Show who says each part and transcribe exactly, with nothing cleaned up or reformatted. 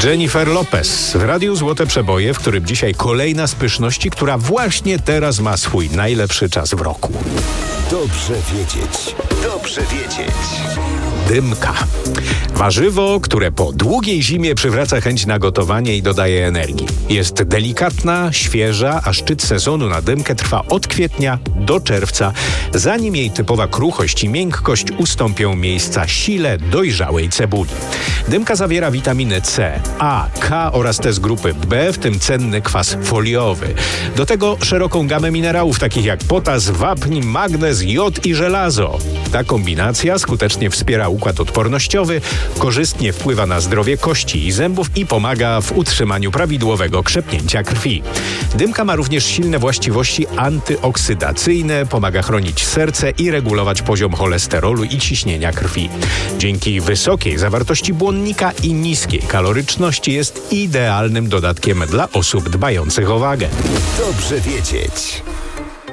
Speaker 1: Jennifer Lopez w Radiu Złote Przeboje, w którym dzisiaj kolejna z pyszności, która właśnie teraz ma swój najlepszy czas w roku.
Speaker 2: Dobrze wiedzieć. Dobrze wiedzieć.
Speaker 1: Dymka. Warzywo, które po długiej zimie przywraca chęć na gotowanie i dodaje energii. Jest delikatna, świeża, a szczyt sezonu na dymkę trwa od kwietnia do czerwca, zanim jej typowa kruchość i miękkość ustąpią miejsca sile dojrzałej cebuli. Dymka zawiera witaminy C, A, K oraz te z grupy B, w tym cenny kwas foliowy. Do tego szeroką gamę minerałów takich jak potas, wapń, magnez, jod i żelazo. Ta kombinacja skutecznie wspiera układ odpornościowy, korzystnie wpływa na zdrowie kości i zębów i pomaga w utrzymaniu prawidłowego krzepnięcia krwi. Dymka ma również silne właściwości antyoksydacyjne, pomaga chronić serce i regulować poziom cholesterolu i ciśnienia krwi. Dzięki wysokiej zawartości błonnika i niskiej kaloryczności jest idealnym dodatkiem dla osób dbających o wagę.
Speaker 2: Dobrze wiedzieć.